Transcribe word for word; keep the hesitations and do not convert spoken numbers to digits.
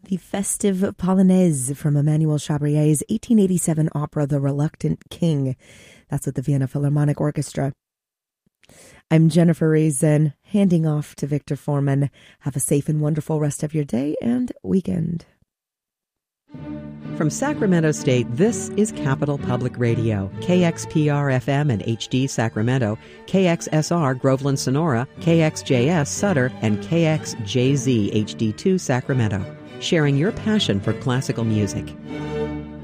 The festive Polonaise from Emmanuel Chabrier's eighteen eighty-seven opera, The Reluctant King. That's with the Vienna Philharmonic Orchestra. I'm Jennifer Raisin, handing off to Victor Foreman. Have a safe and wonderful rest of your day and weekend. From Sacramento State, this is Capital Public Radio, K X P R F M and H D Sacramento, K X S R Groveland Sonora, K X J S Sutter, and K X J Z H D two Sacramento, sharing your passion for classical music.